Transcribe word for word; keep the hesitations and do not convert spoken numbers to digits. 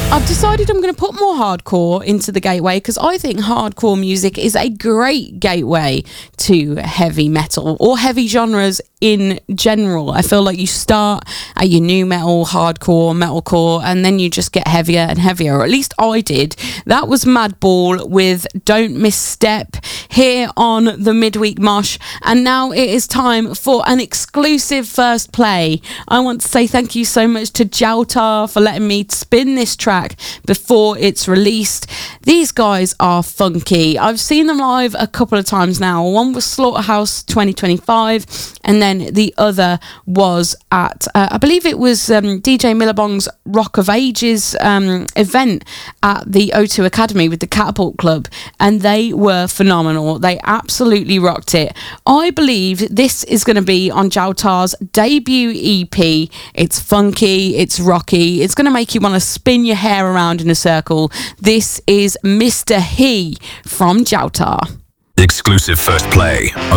I've decided I'm going to put more hardcore into the gateway because I think hardcore music is a great gateway to heavy metal or heavy genres in general. I feel like you start at your new metal, hardcore, metalcore, and then you just get heavier and heavier, or at least I did. That was Madball with Don't Misstep here on the Midweek Mosh, and now it is time for an exclusive first play. I want to say thank you so much to Jowtar for letting me spin this track before it's released. These guys are funky. I've seen them live a couple of times now. One was Slaughterhouse twenty twenty-five, and then the other was at uh, I believe it was um, D J Millabong's Rock of Ages um, event at the O two Academy with the Catapult Club, and they were phenomenal. They absolutely rocked it. I believe this is going to be on Jowtar's debut E P. It's funky, it's rocky, it's going to make you want to spin your hair around in a circle. This is Mister He from Jowtar. Exclusive first play.